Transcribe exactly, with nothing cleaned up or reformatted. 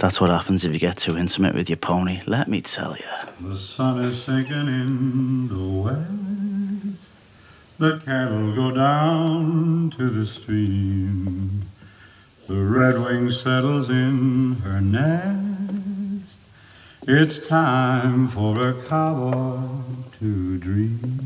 That's what happens if you get too intimate with your pony, let me tell you. The sun is sinking in the west. The cattle go down to the stream. The redwing settles in her nest. It's time for a cowboy to dream.